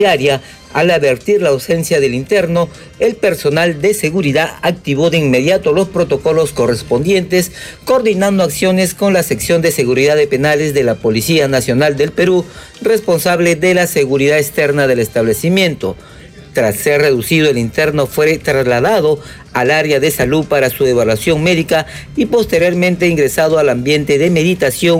diaria. Al advertir la ausencia del interno, el personal de seguridad activó de inmediato los protocolos correspondientes, coordinando acciones con la sección de seguridad de penales de la Policía Nacional del Perú, responsable de la seguridad externa del establecimiento. Tras ser reducido, el interno fue trasladado al área de salud para su evaluación médica y posteriormente ingresado al ambiente de meditación